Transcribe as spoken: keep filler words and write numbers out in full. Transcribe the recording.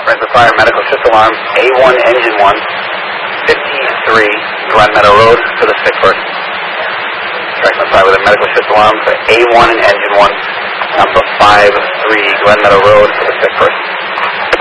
Franklin Fire Medical Shift Alarm, A one Engine one, fifty-three Glen Meadow Road for the sick person. Franklin Fire with a medical shift alarm for A one and Engine one, number five three Glen Meadow Road for the sick person.